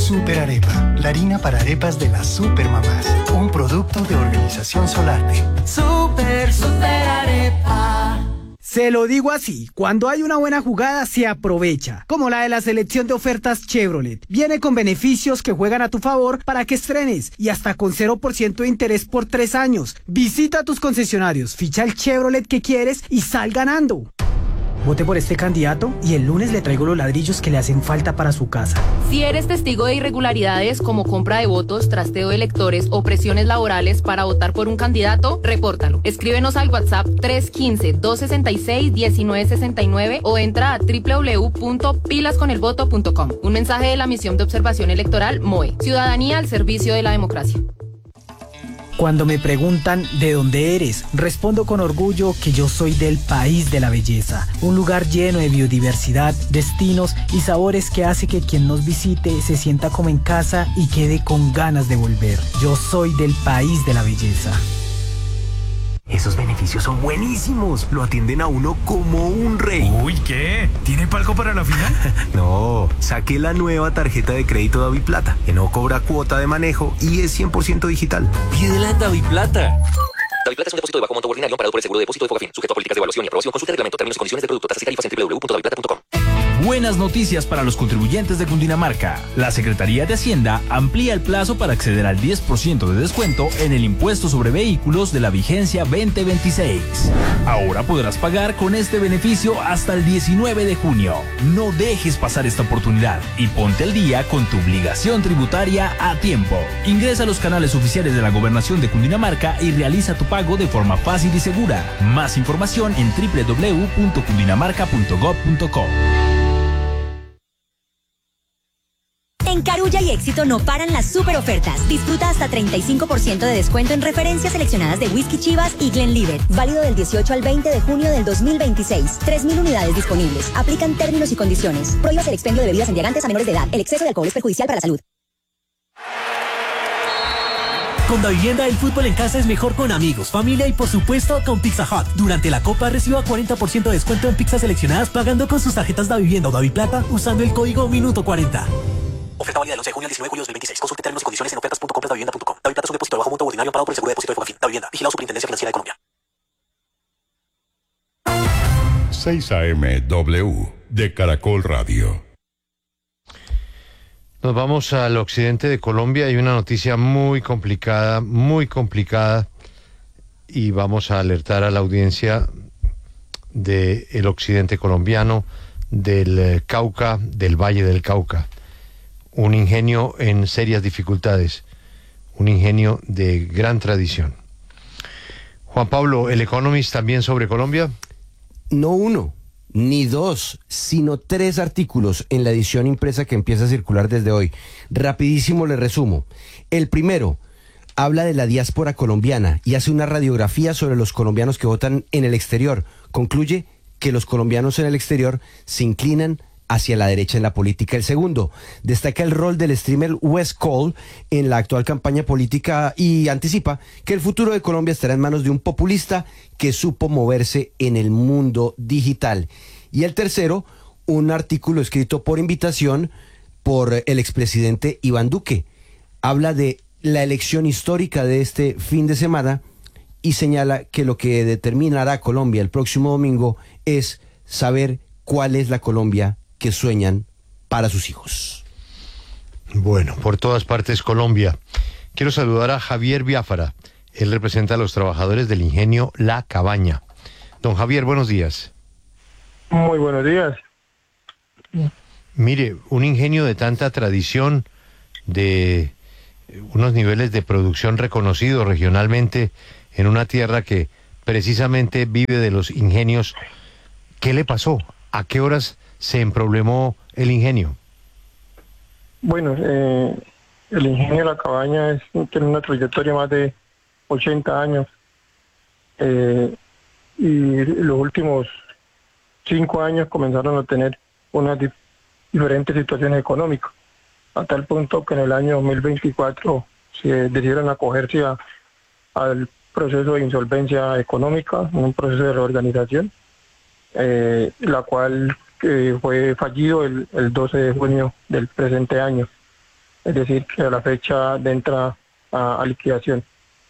Super Arepa, la harina para arepas de las supermamás. Un producto de Organización Solarte. Super Arepa. Se lo digo así, cuando hay una buena jugada se aprovecha, como la de la selección de ofertas Chevrolet. Viene con beneficios que juegan a tu favor para que estrenes y hasta con 0% de interés por 3 años. Visita tus concesionarios, ficha el Chevrolet que quieres y sal ganando. Vote por este candidato y el lunes le traigo los ladrillos que le hacen falta para su casa. Si eres testigo de irregularidades como compra de votos, trasteo de electores o presiones laborales para votar por un candidato, repórtalo. Escríbenos al WhatsApp 315-266-1969 o entra a www.pilasconelvoto.com. Un mensaje de la Misión de Observación Electoral MOE. Ciudadanía al servicio de la democracia. Cuando me preguntan ¿de dónde eres?, respondo con orgullo que yo soy del país de la belleza, un lugar lleno de biodiversidad, destinos y sabores que hace que quien nos visite se sienta como en casa y quede con ganas de volver. Yo soy del país de la belleza. Esos beneficios son buenísimos. Lo atienden a uno como un rey. Uy, ¿qué? ¿Tiene palco para la final? No, saqué la nueva tarjeta de crédito DaviPlata, que no cobra cuota de manejo y es 100% digital. Pídela en DaviPlata. DaviPlata es un depósito de bajo monto ordinario amparado por el seguro de depósito de Fogafín, sujeto a políticas de evaluación y aprobación. Consulte el reglamento, términos y condiciones del producto, tasas y tarifas en www.daviplata.com. Buenas noticias para los contribuyentes de Cundinamarca. La Secretaría de Hacienda amplía el plazo para acceder al 10% de descuento en el impuesto sobre vehículos de la vigencia 2026. Ahora podrás pagar con este beneficio hasta el 19 de junio. No dejes pasar esta oportunidad y ponte al día con tu obligación tributaria a tiempo. Ingresa a los canales oficiales de la Gobernación de Cundinamarca y realiza tu pago de forma fácil y segura. Más información en www.cundinamarca.gov.co. En Carulla y Éxito no paran las super ofertas. Disfruta hasta 35% de descuento en referencias seleccionadas de Whisky Chivas y Glenlivet. Válido del 18 al 20 de junio del 2026. 3.000 unidades disponibles. Aplican términos y condiciones. Prohíbas el expendio de bebidas embriagantes a menores de edad. El exceso de alcohol es perjudicial para la salud. Con Davivienda, el fútbol en casa es mejor con amigos, familia y por supuesto con Pizza Hut. Durante la Copa reciba 40% de descuento en pizzas seleccionadas pagando con sus tarjetas Davivienda o DaviPlata usando el código Minuto40. Oferta válida del 11 de junio al 19 de julio de 2026. Consulte términos y condiciones en ofertas.compradavivenda.com. DaviPlata es un depósito de bajo monto ordinario amparado por el seguro de depósito de Fogafín. Davivienda. Vigilado Superintendencia Financiera de Colombia. 6 AM W de Caracol Radio. Nos vamos al occidente de Colombia. Hay una noticia muy complicada, y vamos a alertar a la audiencia del occidente colombiano, del Cauca, del Valle del Cauca. Un ingenio en serias dificultades, un ingenio de gran tradición. Juan Pablo, ¿el Economist también sobre Colombia? No uno, ni dos, sino 3 artículos en la edición impresa que empieza a circular desde hoy. Rapidísimo le resumo. El primero habla de la diáspora colombiana y hace una radiografía sobre los colombianos que votan en el exterior. Concluye que los colombianos en el exterior se inclinan hacia la derecha en la política. El segundo destaca el rol del streamer Wes Cole en la actual campaña política y anticipa que el futuro de Colombia estará en manos de un populista que supo moverse en el mundo digital. Y el tercero, un artículo escrito por invitación por el expresidente Iván Duque. Habla de la elección histórica de este fin de semana y señala que lo que determinará a Colombia el próximo domingo es saber cuál es la Colombia que sueñan para sus hijos. Bueno, por todas partes Colombia. Quiero saludar a Javier Biafara. Él representa a los trabajadores del ingenio La Cabaña. Don Javier, buenos días. Muy buenos días. Mire, un ingenio de tanta tradición, de unos niveles de producción reconocidos regionalmente en una tierra que precisamente vive de los ingenios. ¿Qué le pasó? ¿A qué horas se emproblemó el ingenio? Bueno, el ingenio La Cabaña tiene una trayectoria más de 80 años y los últimos 5 años comenzaron a tener unas diferentes situaciones económicas, a tal punto que en el año 2024 se decidieron acogerse al proceso de insolvencia económica, un proceso de reorganización, la cual fue fallido el 12 de junio del presente año. es decir, que a la fecha de entrada a liquidación.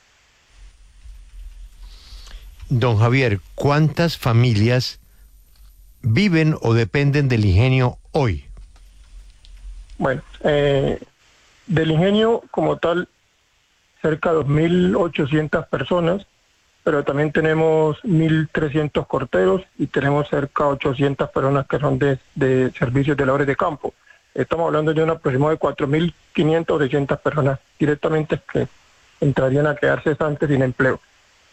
Don Javier, ¿cuántas familias viven o dependen del ingenio hoy? Bueno, del ingenio como tal, cerca de 2.800 personas, pero también tenemos 1.300 corteros y tenemos cerca de 800 personas que son de servicios de labores de campo. Estamos hablando de un aproximado de 4.500 o 600 personas directamente que entrarían a quedar cesantes sin empleo.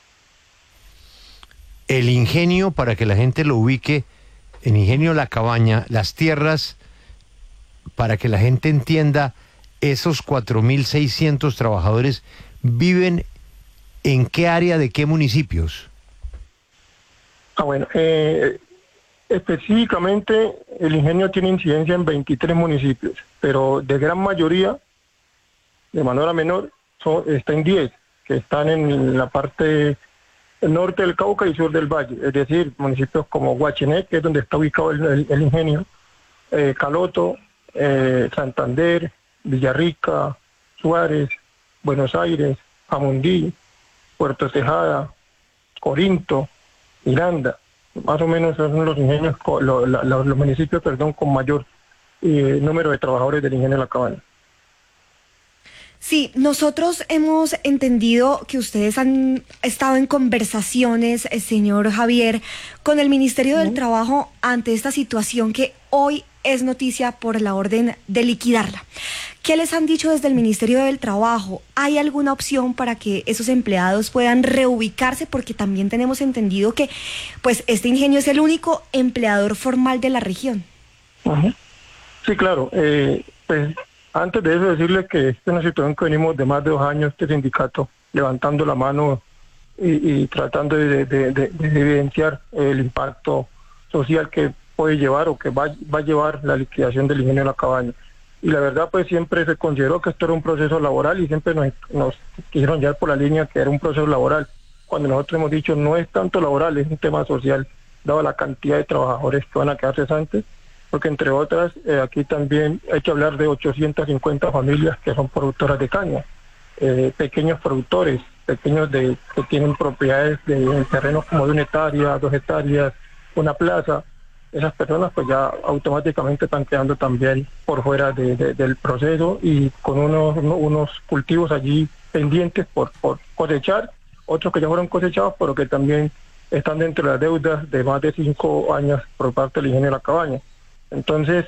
El ingenio, para que la gente lo ubique, el ingenio La Cabaña, las tierras, para que la gente entienda, esos 4.600 trabajadores viven ¿en qué área de qué municipios? Bueno, específicamente el ingenio tiene incidencia en 23 municipios, pero de gran mayoría, de menor a menor, está en 10, que están en la parte norte del Cauca y sur del Valle, es decir, municipios como Guachiné, que es donde está ubicado el ingenio, Caloto, Santander, Villarrica, Suárez, Buenos Aires, Jamundí, Puerto Tejada, Corinto, Miranda. Más o menos son los ingenios, los municipios, con mayor número de trabajadores del ingenio de La Cabaña. Sí, nosotros hemos entendido que ustedes han estado en conversaciones, señor Javier, con el Ministerio del Trabajo ante esta situación que hoy es noticia por la orden de liquidarla. ¿Qué les han dicho desde el Ministerio del Trabajo? ¿Hay alguna opción para que esos empleados puedan reubicarse? Porque también tenemos entendido que pues este ingenio es el único empleador formal de la región. Sí, claro. Pues antes de eso decirle que esta es una situación que venimos de más de 2 años, este sindicato levantando la mano y tratando de evidenciar el impacto social que puede llevar o que va a llevar la liquidación del ingenio de La Cabaña. Y la verdad, pues siempre se consideró que esto era un proceso laboral y siempre nos quisieron llevar por la línea que era un proceso laboral, cuando nosotros hemos dicho no es tanto laboral, es un tema social, dado la cantidad de trabajadores que van a quedar cesantes, porque entre otras, aquí también hay que hablar de 850 familias que son productoras de caña, pequeños productores, pequeños que tienen propiedades de terrenos como de 1 hectárea, 2 hectáreas, una plaza. Esas personas pues ya automáticamente están quedando también por fuera del proceso y con unos cultivos allí pendientes por cosechar, otros que ya fueron cosechados, pero que también están dentro de las deudas de más de 5 años por parte del ingenio de La Cabaña. Entonces,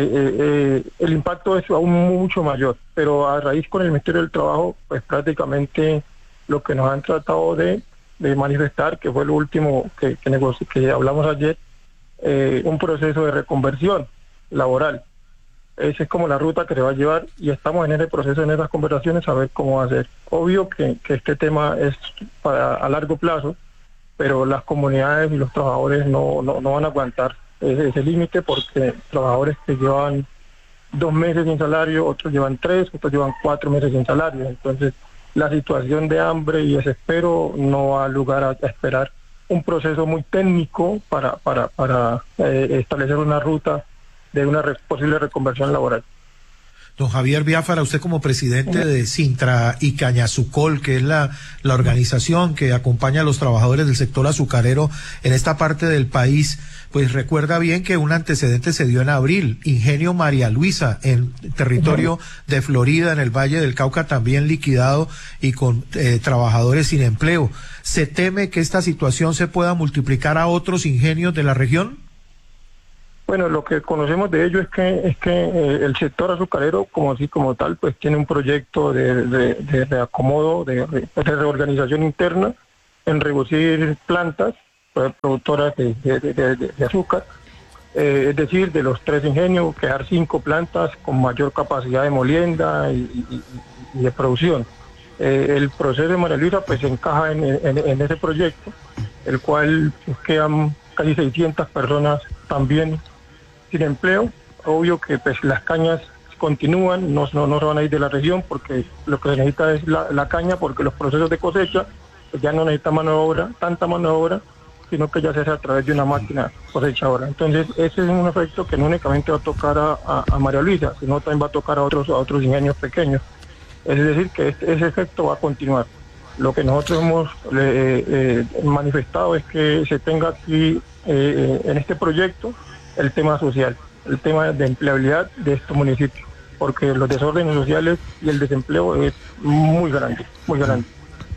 el impacto es aún mucho mayor, pero a raíz con el Ministerio del Trabajo, pues prácticamente lo que nos han tratado de manifestar, que fue lo último que hablamos ayer, un proceso de reconversión laboral. Esa es como la ruta que se va a llevar y estamos en ese proceso, en esas conversaciones, a ver cómo va a ser. Obvio que este tema es a largo plazo, pero las comunidades y los trabajadores no van a aguantar ese límite, porque trabajadores que llevan 2 meses sin salario, otros llevan 3, otros llevan 4 meses sin salario. Entonces, la situación de hambre y desespero no va a lugar a esperar un proceso muy técnico para establecer una ruta de una posible reconversión laboral. Don Javier Biafara, usted como presidente de Sintra y Cañazucol, que es la organización que acompaña a los trabajadores del sector azucarero en esta parte del país, pues recuerda bien que un antecedente se dio en abril, Ingenio María Luisa, en territorio de Florida, en el Valle del Cauca, también liquidado y con trabajadores sin empleo. ¿Se teme que esta situación se pueda multiplicar a otros ingenios de la región? Bueno, lo que conocemos de ello es que el sector azucarero como tal, pues tiene un proyecto de reacomodo, de reorganización interna, en reducir plantas productoras de azúcar, es decir, de los 3 ingenios, crear 5 plantas con mayor capacidad de molienda y de producción. El proceso de María Luisa pues se encaja en ese proyecto, el cual pues, quedan casi 600 personas también sin empleo. Obvio que pues las cañas continúan, no se van a ir de la región, porque lo que se necesita es la caña, porque los procesos de cosecha pues, ya no necesitan tanta mano de obra, sino que ya se hace a través de una máquina cosechadora. Entonces, ese es un efecto que no únicamente va a tocar a María Luisa, sino también va a tocar a otros ingenios pequeños. Es decir, que ese efecto va a continuar. Lo que nosotros hemos manifestado es que se tenga aquí en este proyecto el tema social, el tema de empleabilidad de estos municipios, porque los desórdenes sociales y el desempleo es muy grande, muy grande.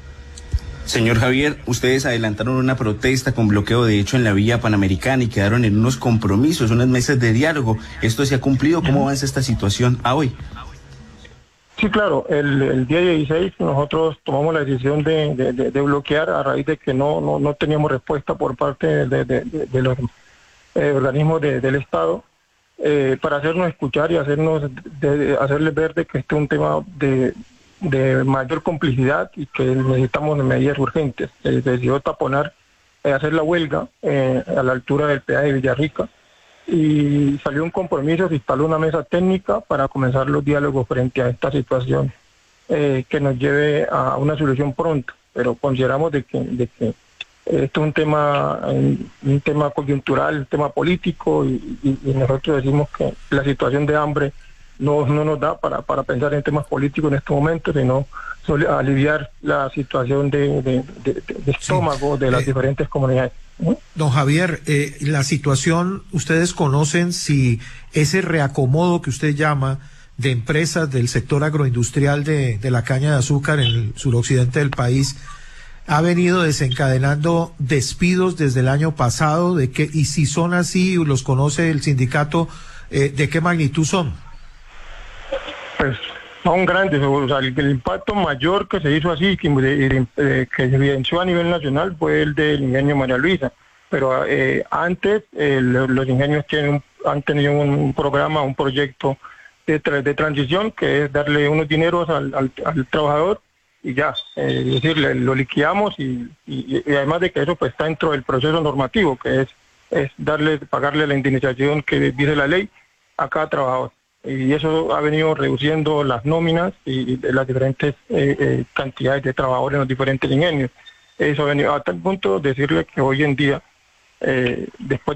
Señor Javier, ustedes adelantaron una protesta con bloqueo de hecho en la vía Panamericana y quedaron en unos compromisos, unos meses de diálogo. ¿Esto se ha cumplido? ¿Cómo avanza esta situación a hoy? Sí, claro, el día 16 nosotros tomamos la decisión de bloquear a raíz de que no teníamos respuesta por parte de los organismos del Estado para hacernos escuchar y hacerles ver de que este es un tema de mayor complicidad y que necesitamos medidas urgentes. Se decidió taponar, hacer la huelga a la altura del peaje de Villarrica y salió un compromiso, se instaló una mesa técnica para comenzar los diálogos frente a esta situación que nos lleve a una solución pronto, pero consideramos de que esto es un tema coyuntural, un tema político y nosotros decimos que la situación de hambre no nos da para pensar en temas políticos en este momento, sino aliviar la situación de estómago de las diferentes comunidades. Don Javier, la situación, ustedes conocen si ese reacomodo que usted llama de empresas del sector agroindustrial de la caña de azúcar en el suroccidente del país ha venido desencadenando despidos desde el año pasado, y si son así, los conoce el sindicato, ¿de qué magnitud son? Pues son grandes, o sea, el impacto mayor que se hizo así, que se evidenció a nivel nacional, fue el del ingenio María Luisa, pero antes los ingenios han tenido un programa, un proyecto de transición, que es darle unos dineros al trabajador y ya, es decir, lo liquidamos y además de que eso pues está dentro del proceso normativo, que es pagarle la indemnización que dice la ley a cada trabajador. Y eso ha venido reduciendo las nóminas y las diferentes cantidades de trabajadores en los diferentes ingenios. Eso ha venido a tal punto de decirle que hoy en día, después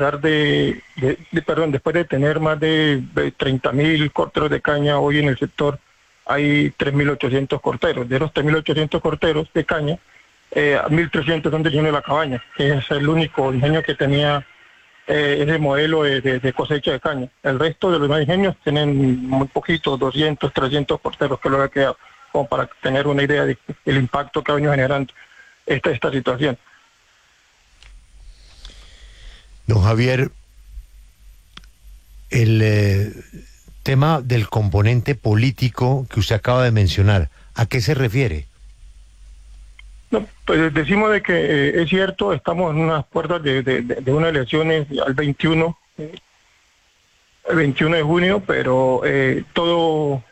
de tener más de 30.000 corteros de caña hoy en el sector, hay 3.800 corteros. De los 3.800 corteros de caña, 1.300 son del ingenio de La Cabaña, que es el único ingenio que tenía ese modelo de cosecha de caña. El resto de los demás ingenios tienen muy poquitos, 200, 300 corteros que lo ha quedado, como para tener una idea del impacto que ha venido generando esta situación. Don Javier, el tema del componente político que usted acaba de mencionar, ¿a qué se refiere? No, pues decimos de que es cierto, estamos en unas puertas de unas elecciones al 21 de junio, pero todo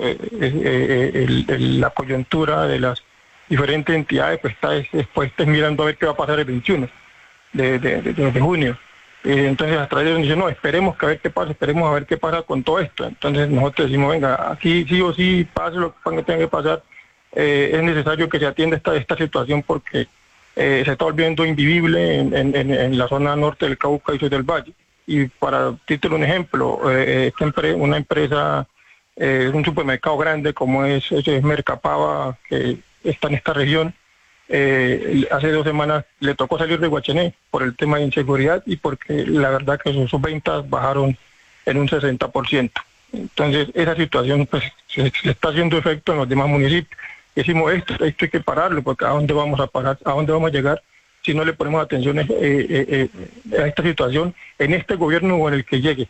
la coyuntura de las diferentes entidades pues está mirando a ver qué va a pasar el 21 de junio. Entonces a través de dice, no, esperemos a ver qué pasa con todo esto. Entonces nosotros decimos, venga, aquí sí o sí, pase lo que tenga que pasar, es necesario que se atienda esta situación porque se está volviendo invivible en la zona norte del Cauca y sur del Valle. Y para título un ejemplo, una empresa, un supermercado grande como es Mercapava, que está en esta región, hace 2 semanas le tocó salir de Guachené por el tema de inseguridad y porque la verdad que sus ventas bajaron en un 60%. Entonces esa situación pues se está haciendo efecto en los demás municipios. Decimos esto hay que pararlo porque ¿a dónde vamos a parar? ¿A dónde vamos a llegar si no le ponemos atención a esta situación en este gobierno o en el que llegue?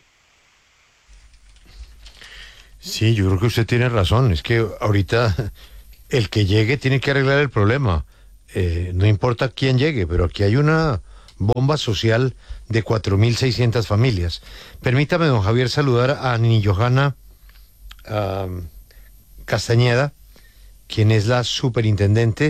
Sí, yo creo que usted tiene razón. Es que ahorita el que llegue tiene que arreglar el problema. No importa quién llegue, pero aquí hay una bomba social de 4.600 familias. Permítame, don Javier, saludar a Nini Johanna Castañeda, quien es la superintendente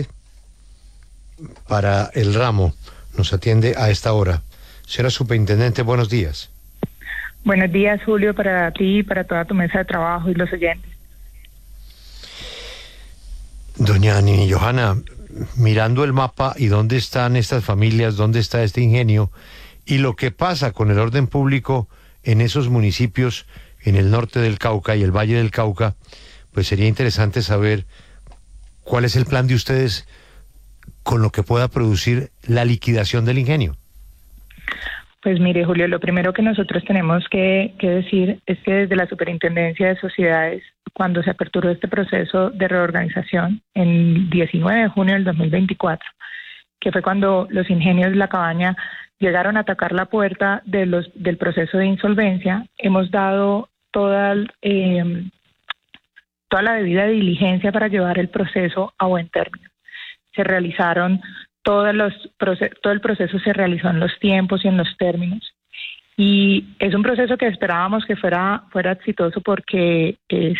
para el ramo. Nos atiende a esta hora. Señora superintendente, buenos días. Buenos días, Julio, para ti, para toda tu mesa de trabajo y los oyentes. Doña Nini Johanna, mirando el mapa y dónde están estas familias, dónde está este ingenio y lo que pasa con el orden público en esos municipios en el norte del Cauca y el Valle del Cauca, pues sería interesante saber cuál es el plan de ustedes con lo que pueda producir la liquidación del ingenio. Pues mire, Julio, lo primero que nosotros tenemos que decir es que desde la Superintendencia de Sociedades, cuando se aperturó este proceso de reorganización en 19 de junio del 2024, que fue cuando los ingenios de La Cabaña llegaron a tocar la puerta del proceso de insolvencia, hemos dado toda la debida diligencia para llevar el proceso a buen término. Se realizaron todo el proceso se realizó en los tiempos y en los términos. Y es un proceso que esperábamos que fuera exitoso porque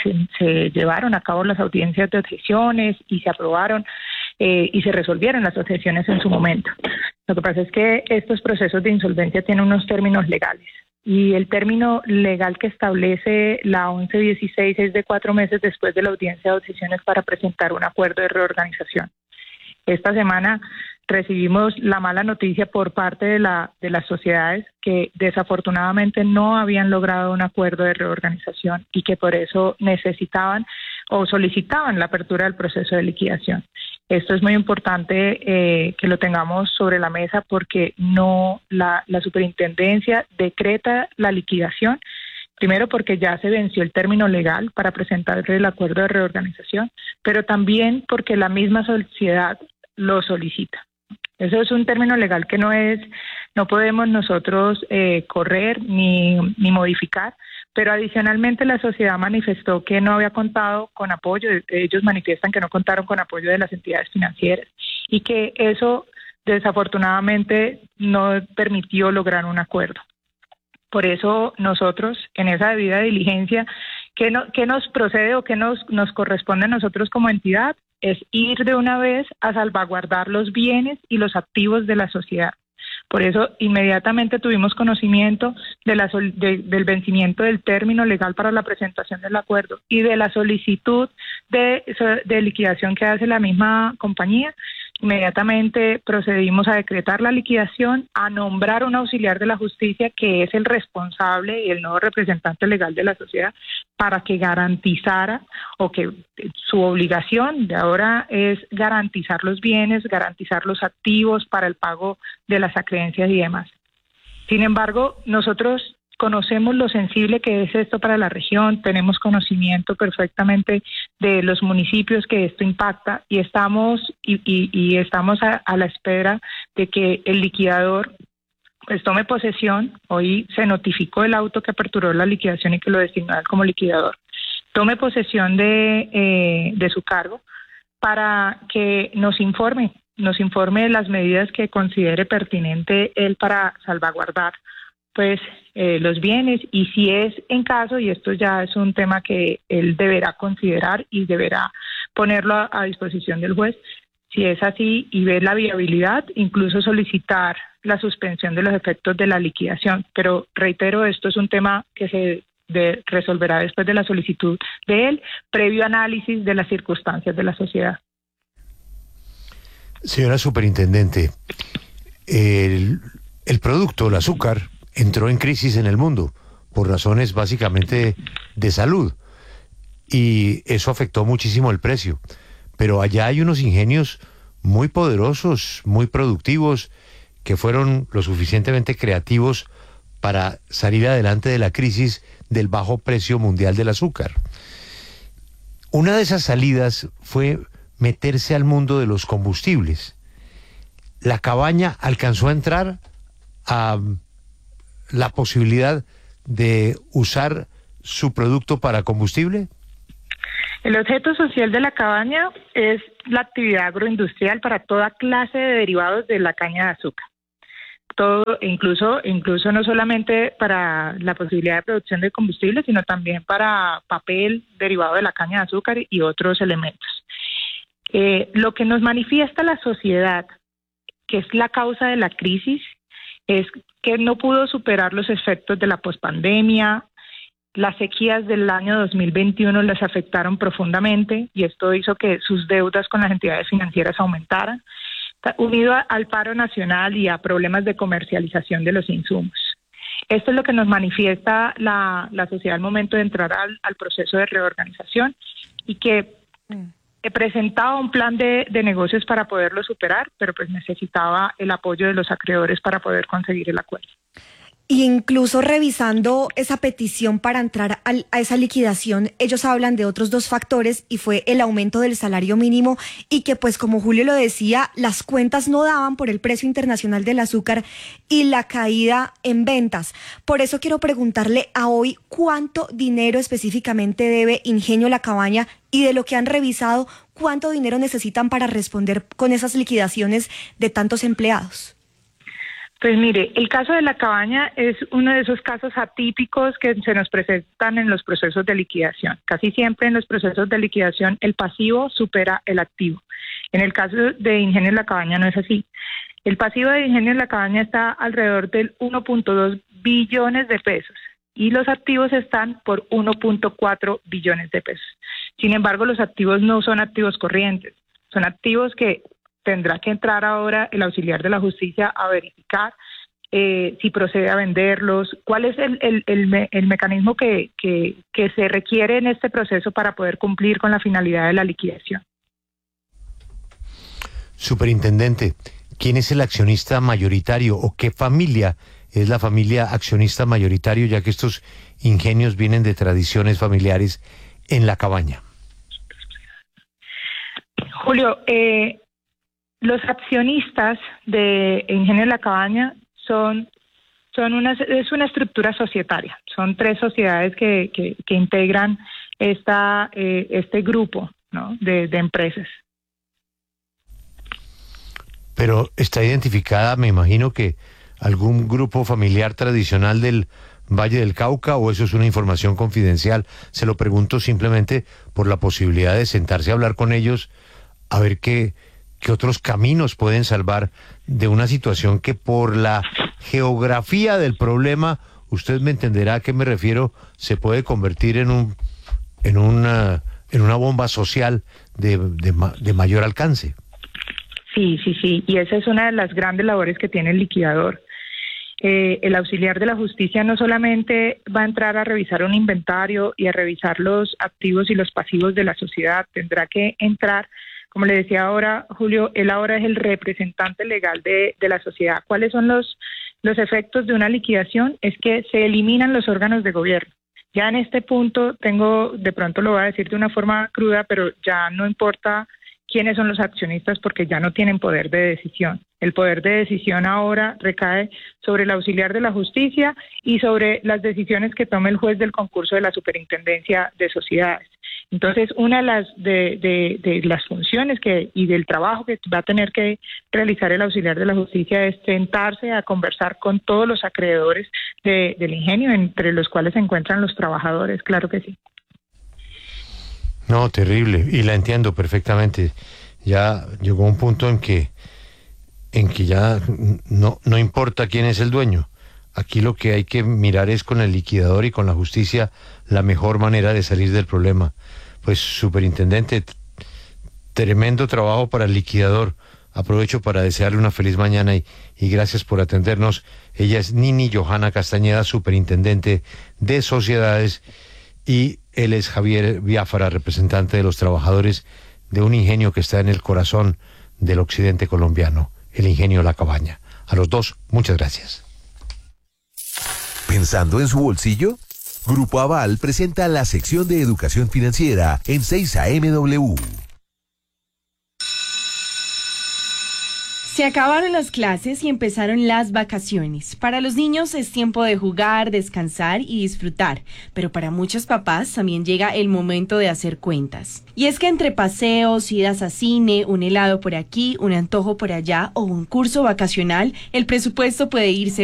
se llevaron a cabo las audiencias de objeciones y se aprobaron y se resolvieron las objeciones en su momento. Lo que pasa es que estos procesos de insolvencia tienen unos términos legales. Y el término legal que establece la 1116 es de 4 meses después de la audiencia de objeciones para presentar un acuerdo de reorganización. Esta semana recibimos la mala noticia por parte de las sociedades que desafortunadamente no habían logrado un acuerdo de reorganización y que por eso necesitaban o solicitaban la apertura del proceso de liquidación. Esto es muy importante que lo tengamos sobre la mesa porque no la superintendencia decreta la liquidación. Primero porque ya se venció el término legal para presentar el acuerdo de reorganización, pero también porque la misma sociedad lo solicita. Eso es un término legal que no podemos nosotros correr ni modificar, pero adicionalmente la sociedad manifestó que no había contado con apoyo, ellos manifiestan que no contaron con apoyo de las entidades financieras y que eso desafortunadamente no permitió lograr un acuerdo. Por eso nosotros, en esa debida diligencia, ¿qué nos procede o qué nos corresponde a nosotros como entidad? Es ir de una vez a salvaguardar los bienes y los activos de la sociedad. Por eso inmediatamente tuvimos conocimiento del vencimiento del término legal para la presentación del acuerdo y de la solicitud de liquidación que hace la misma compañía. Inmediatamente procedimos a decretar la liquidación, a nombrar un auxiliar de la justicia que es el responsable y el nuevo representante legal de la sociedad para que garantizara o que su obligación de ahora es garantizar los bienes, garantizar los activos para el pago de las acreencias y demás. Sin embargo, nosotros conocemos lo sensible que es esto para la región, tenemos conocimiento perfectamente de los municipios que esto impacta y estamos a la espera de que el liquidador pues tome posesión. Hoy se notificó el auto que aperturó la liquidación y que lo designó a él como liquidador. Tome posesión de su cargo para que nos informe de las medidas que considere pertinente él para salvaguardar pues los bienes y si es en caso, y esto ya es un tema que él deberá considerar y deberá ponerlo a disposición del juez, si es así y ver la viabilidad, incluso solicitar la suspensión de los efectos de la liquidación. Pero reitero, esto es un tema que se resolverá después de la solicitud de él, previo análisis de las circunstancias de la sociedad. Señora Superintendente, el producto, el azúcar, entró en crisis en el mundo por razones básicamente de salud y eso afectó muchísimo el precio. Pero allá hay unos ingenios muy poderosos, muy productivos, que fueron lo suficientemente creativos para salir adelante de la crisis del bajo precio mundial del azúcar. Una de esas salidas fue meterse al mundo de los combustibles. La Cabaña alcanzó a entrar a la posibilidad de usar su producto para combustible. El objeto social de La Cabaña es la actividad agroindustrial para toda clase de derivados de la caña de azúcar. Todo, incluso no solamente para la posibilidad de producción de combustible, sino también para papel derivado de la caña de azúcar y otros elementos. Lo que nos manifiesta la sociedad, que es la causa de la crisis, es que no pudo superar los efectos de la pospandemia las sequías del año 2021 les afectaron profundamente y esto hizo que sus deudas con las entidades financieras aumentaran, unido al paro nacional y a problemas de comercialización de los insumos. Esto es lo que nos manifiesta la sociedad al momento de entrar al proceso de reorganización y que presentaba un plan de negocios para poderlo superar, pero pues necesitaba el apoyo de los acreedores para poder conseguir el acuerdo. Y incluso revisando esa petición para entrar a esa liquidación, ellos hablan de otros dos factores y fue el aumento del salario mínimo y que pues como Julio lo decía, las cuentas no daban por el precio internacional del azúcar y la caída en ventas. Por eso quiero preguntarle a hoy cuánto dinero específicamente debe Ingenio La Cabaña y de lo que han revisado, cuánto dinero necesitan para responder con esas liquidaciones de tantos empleados. Pues mire, el caso de La Cabaña es uno de esos casos atípicos que se nos presentan en los procesos de liquidación. Casi siempre en los procesos de liquidación el pasivo supera el activo. En el caso de Ingenio La Cabaña no es así. El pasivo de Ingenio La Cabaña está alrededor del 1.2 billones de pesos y los activos están por 1.4 billones de pesos. Sin embargo, los activos no son activos corrientes, son activos que tendrá que entrar ahora el auxiliar de la justicia a verificar si procede a venderlos, cuál es el mecanismo que se requiere en este proceso para poder cumplir con la finalidad de la liquidación. Superintendente, ¿quién es el accionista mayoritario o qué familia es la familia accionista mayoritario, ya que estos ingenios vienen de tradiciones familiares en La Cabaña? Julio, los accionistas de Ingenio La Cabaña es una estructura societaria. Son 3 sociedades que integran este grupo, ¿no?, de empresas. Pero está identificada, me imagino que algún grupo familiar tradicional del Valle del Cauca, o eso es una información confidencial. Se lo pregunto simplemente por la posibilidad de sentarse a hablar con ellos, a ver qué otros caminos pueden salvar de una situación que por la geografía del problema, usted me entenderá a qué me refiero, se puede convertir en una bomba social de mayor alcance. Sí, y esa es una de las grandes labores que tiene el liquidador. El auxiliar de la justicia no solamente va a entrar a revisar un inventario y a revisar los activos y los pasivos de la sociedad, tendrá que entrar, como le decía ahora Julio, él ahora es el representante legal de la sociedad. ¿Cuáles son los efectos de una liquidación? Es que se eliminan los órganos de gobierno. Ya en este punto de pronto lo voy a decir de una forma cruda, pero ya no importa quiénes son los accionistas porque ya no tienen poder de decisión. El poder de decisión ahora recae sobre el auxiliar de la justicia y sobre las decisiones que tome el juez del concurso de la Superintendencia de Sociedades. Entonces, una de las funciones y del trabajo que va a tener que realizar el auxiliar de la justicia es sentarse a conversar con todos los acreedores del ingenio, entre los cuales se encuentran los trabajadores, claro que sí. No, terrible, y la entiendo perfectamente. Ya llegó un punto en que ya no importa quién es el dueño. Aquí lo que hay que mirar es con el liquidador y con la justicia la mejor manera de salir del problema. Pues, superintendente, tremendo trabajo para el liquidador. Aprovecho para desearle una feliz mañana y gracias por atendernos. Ella es Nini Johanna Castañeda, superintendente de sociedades, y él es Javier Biafara, representante de los trabajadores de un ingenio que está en el corazón del occidente colombiano, el Ingenio La Cabaña. A los dos, muchas gracias. ¿Pensando en su bolsillo? Grupo Aval presenta la sección de educación financiera en 6am. Se acabaron las clases y empezaron las vacaciones. Para los niños es tiempo de jugar, descansar y disfrutar, pero para muchos papás también llega el momento de hacer cuentas. Y es que entre paseos, idas a cine, un helado por aquí, un antojo por allá o un curso vacacional, el presupuesto puede irse